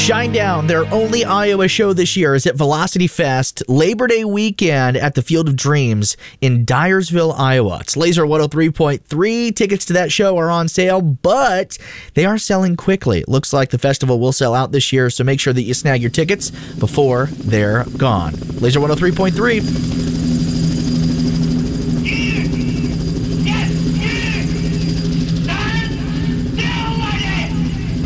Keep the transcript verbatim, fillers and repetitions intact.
Shinedown, their only Iowa show this year, is at Velocity Fest Labor Day weekend at the Field of Dreams in Dyersville, Iowa. It's Laser one oh three point three. Tickets to that show are on sale, but they are selling quickly. It looks like the festival will sell out this year, so make sure that you snag your tickets before they're gone. Laser one oh three point three.